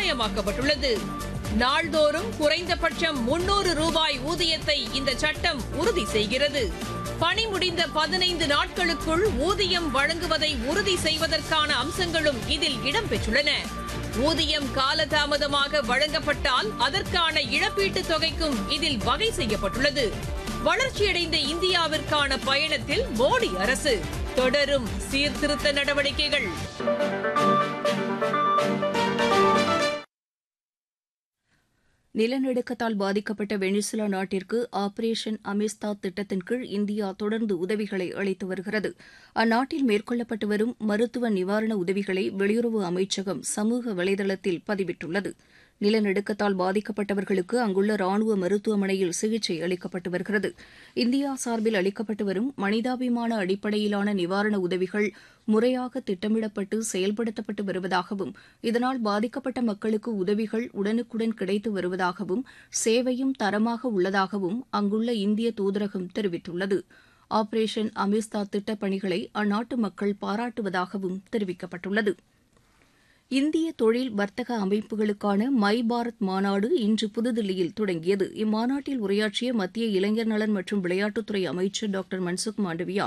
கட்டாயமாக்கப்பட்டுள்ளது. நாள்தோறும் குறைந்தபட்சம் 300 ரூபாய் ஊதியத்தை இந்த சட்டம் உறுதி செய்கிறது. பணி முடிந்த 15 நாட்களுக்குள் ஊதியம் வழங்குவதை உறுதி செய்வதற்கான அம்சங்களும் இதில் இடம்பெற்றுள்ளன. ஊதியம் காலதாமதமாக வழங்கப்பட்டால் அதற்கான இழப்பீட்டுத் தொகைக்கும் இதில் வகை செய்யப்பட்டுள்ளது. வளர்ச்சியடைந்த இந்தியாவிற்கான பயணத்தில் மோடி அரசு தொடரும் சீர்திருத்த நடவடிக்கைகள். நிலநடுக்கத்தால் பாதிக்கப்பட்ட வெனிசுலா நாட்டிற்கு ஆபரேஷன் அமிஸ்தாத் திட்டத்தின் கீழ் இந்தியா தொடர்ந்து உதவிகளை அளித்து வருகிறது. அந்நாட்டில் மேற்கொள்ளப்பட்டு வரும் மருத்துவ நிவாரண உதவிகளை வெளியுறவு அமைச்சகம் சமூக வலைதளத்தில் பதிவிட்டுள்ளது. நிலநடுக்கத்தால் பாதிக்கப்பட்டவர்களுக்கு அங்குள்ள ராணுவ மருத்துவமனையில் சிகிச்சை அளிக்கப்பட்டு வருகிறது. இந்தியா சார்பில் அளிக்கப்பட்டு வரும் மனிதாபிமான அடிப்படையிலான நிவாரண உதவிகள் முறையாக திட்டமிடப்பட்டு செயல்படுத்தப்பட்டு வருவதாகவும் இதனால் பாதிக்கப்பட்ட மக்களுக்கு உதவிகள் உடனுக்குடன் கிடைத்து வருவதாகவும் சேவையும் தரமாக உள்ளதாகவும் அங்குள்ள இந்திய தூதரகம் தெரிவித்துள்ளது. ஆபரேஷன் அமிஸ்தாத் திட்டப் பணிகளை அந்நாட்டு மக்கள் பாராட்டுவதாகவும் தெரிவிக்கப்பட்டுள்ளது. இந்திய தொழில் வர்த்தக அமைப்புகளுக்கான மை பாரத் மாநாடு இன்று புதுதில்லியில் தொடங்கியது. இம்மாநாட்டில் உரையாற்றிய மத்திய இளைஞர் நலன் மற்றும் விளையாட்டுத்துறை அமைச்சர் டாக்டர் மன்சுக் மாண்டவியா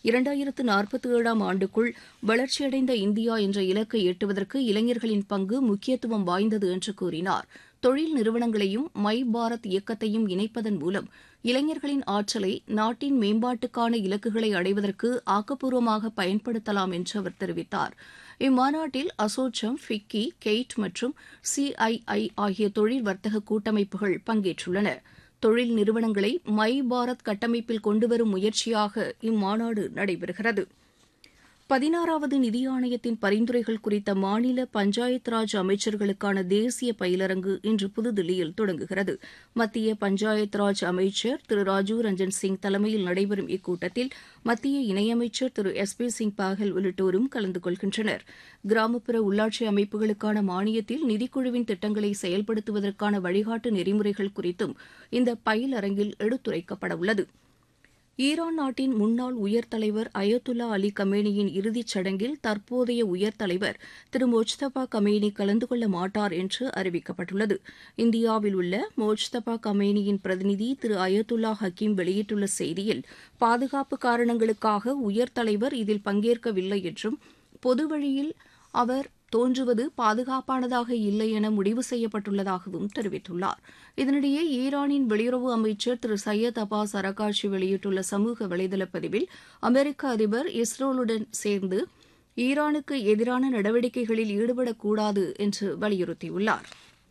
2047ஆம் ஆண்டுக்குள் வளர்ச்சியடைந்த இந்தியா என்ற இலக்கை எட்டுவதற்கு இளைஞர்களின் பங்கு முக்கியத்துவம் வாய்ந்தது என்று கூறினார். தொழில் நிறுவனங்களையும் மை பாரத் இயக்கத்தையும் இணைப்பதன் மூலம் இளைஞர்களின் ஆற்றலை நாட்டின் மேம்பாட்டுக்கான இலக்குகளை அடைவதற்கு ஆக்கப்பூர்வமாக பயன்படுத்தலாம் என்று அவர் தெரிவித்தார். இம்மாநாட்டில் அசோச்சம், ஃபிக்கி, கெய்ட் மற்றும் CII ஆகிய தொழில் வர்த்தக கூட்டமைப்புகள் பங்கேற்றுள்ளன. தொழில் நிறுவனங்களை மை பாரத் கட்டமைப்பில் கொண்டுவரும் முயற்சியாக இம்மாநாடு நடைபெறுகிறது. 16வது நிதி ஆணையத்தின் பரிந்துரைகள் குறித்த மாநில பஞ்சாயத் ராஜ் அமைச்சர்களுக்கான தேசிய பயிலரங்கு இன்று புதுதில்லியில் தொடங்குகிறது. மத்திய பஞ்சாயத் ராஜ் அமைச்சர் திரு ராஜீவ் ரஞ்சன் சிங் தலைமையில் நடைபெறும் இக்கூட்டத்தில் மத்திய இணையமைச்சர் திரு SP சிங் பாகல் உள்ளிட்டோரும் கலந்து கொள்கின்றனர். கிராமப்புற உள்ளாட்சி அமைப்புகளுக்கான மானியத்தில் நிதிக்குழுவின் திட்டங்களை செயல்படுத்துவதற்கான வழிகாட்டு நெறிமுறைகள் குறித்தும் இந்த பயிலரங்கில் எடுத்துரைக்கப்பட உள்ளது. ஈரான் நாட்டின் முன்னாள் உயர் தலைவர் அயத்துல்லா அலி கமேனியின் இறுதிச் சடங்கில் தற்போதைய உயர் தலைவர் திரு மொஜ்தபா கமேனி கலந்து கொள்ள மாட்டார் என்று அறிவிக்கப்பட்டுள்ளது. இந்தியாவில் உள்ள மொஜ்தபா கமேனியின் பிரதிநிதி திரு அயத்துல்லா ஹக்கீம் வெளியிட்டுள்ள செய்தியில் பாதுகாப்பு காரணங்களுக்காக உயர் தலைவர் இதில் பங்கேற்கவில்லை என்றும் பொது வழியில் அவர் தோன்றுவது பாதுகாப்பானதாக இல்லை என முடிவு செய்யப்பட்டுள்ளதாகவும் தெரிவித்துள்ளார். இதனிடையே ஈரானின் வெளியுறவு அமைச்சர் திரு சையத் அப்பாஸ் அரகாட்சி வெளியிட்டுள்ள சமூக வலைதள பதிவில் அமெரிக்க அதிபர் இஸ்ரேலுடன் சேர்ந்து ஈரானுக்கு எதிரான நடவடிக்கைகளில் ஈடுபடக்கூடாது என்று வலியுறுத்தியுள்ளார்.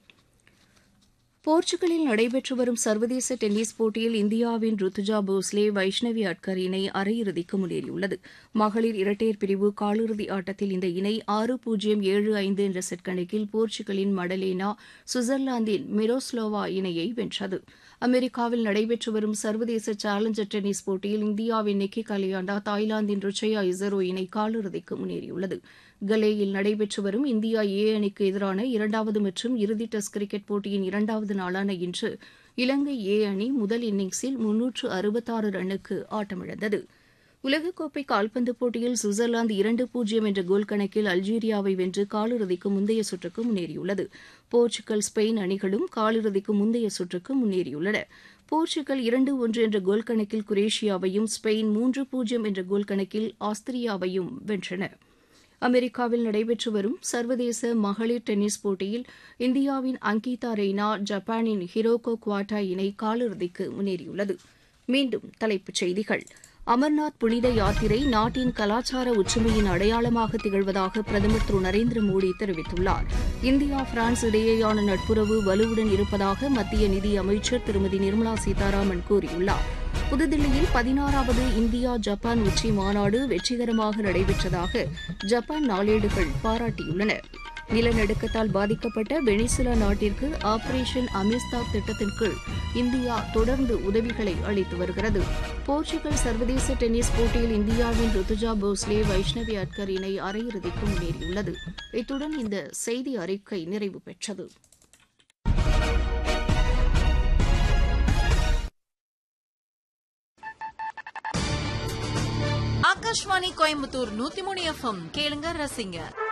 போர்ச்சுகலில் நடைபெற்று வரும் சர்வதேச டென்னிஸ் போட்டியில் இந்தியாவின் ருத்துஜா போஸ்லே, வைஷ்ணவி அட்கர் இணை அரையிறுதிக்கு முன்னேறியுள்ளது. மகளிர் இரட்டையர் பிரிவு காலிறுதி ஆட்டத்தில் இந்த இணை 6-0, 7-5 என்ற செட் கணக்கில் போர்ச்சுகலின் மடலேனா, சுவிட்சர்லாந்தின் மிரோஸ்லோவா இணையை வென்றது. அமெரிக்காவில் நடைபெற்று வரும் சர்வதேச சேலஞ்சர் டென்னிஸ் போட்டியில் இந்தியாவின் நிக்கி கலியாண்டா, தாய்லாந்தின் ருச்சயா இசரோ இணை காலிறுதிக்கு முன்னேறியுள்ளது. கலேயில் நடைபெற்று வரும் இந்தியா ஏ அணிக்கு எதிரான 2வது மற்றும் இறுதி டெஸ்ட் கிரிக்கெட் போட்டியின் 2வது நாளான இன்று இலங்கை ஏ அணி முதல் இன்னிங்ஸில் 366 ரன்னுக்கு ஆட்டமிழந்தது. உலகக்கோப்பை கால்பந்து போட்டியில் சுவிட்சர்லாந்து 2-0 என்ற கோல் கணக்கில் அல்ஜீரியாவை வென்று காலிறுதிக்கு முந்தைய சுற்றுக்கு முன்னேறியுள்ளது. போர்ச்சுகல், ஸ்பெயின் அணிகளும் காலிறுதிக்கு முந்தைய சுற்றுக்கு முன்னேறியுள்ளன. போர்ச்சுகல் 2-1 என்ற கோல் கணக்கில் குரேஷியாவையும், ஸ்பெயின் 3-0 என்ற கோல் கணக்கில் ஆஸ்திரியாவையும் வென்றன. அமெரிக்காவில் நடைபெற்று வரும் சர்வதேச மகளிர் டென்னிஸ் போட்டியில் இந்தியாவின் அங்கிதா ரெய்னா, ஜப்பானின் ஹிரோகோ குவாட்டா இணை காலிறுதிக்கு முன்னேறியுள்ளது. மீண்டும் தலைப்புச் செய்திகள். அமர்நாத் புனித யாத்திரை நாட்டின் கலாச்சார ஒற்றுமையின் அடையாளமாக திகழ்வதாக பிரதமர் திரு நரேந்திர மோடி தெரிவித்துள்ளார். இந்தியா, பிரான்ஸ் இடையேயான நட்புறவு வலுவுடன் இருப்பதாக மத்திய நிதி அமைச்சர் திருமதி நிர்மலா சீதாராமன் கூறியுள்ளார். புதுதில்லியில் 16வது இந்தியா ஜப்பான் உச்சி மாநாடு வெற்றிகரமாக நடைபெற்றதாக ஜப்பான் நாளேடுகள் பாராட்டியுள்ளன. நிலநடுக்கத்தால் பாதிக்கப்பட்ட வெனிசுலா நாட்டிற்கு ஆபரேஷன் அமிஸ்தாத் திட்டத்தின் கீழ் இந்தியா தொடர்ந்து உதவிகளை அளித்து வருகிறது. போர்ச்சுகல் சர்வதேச டென்னிஸ் போட்டியில் இந்தியாவின் ருத்துஜா போஸ்லே, வைஷ்ணவி அட்கர் இணை அரையிறுதிக்கு முன்னேறியுள்ளது. இத்துடன் இந்த செய்தி அறிக்கை நிறைவு பெற்றது. ஆகாஷ்வாணி கோயம்புத்தூர் 103 FM கேளுங்க, ரசிங்க.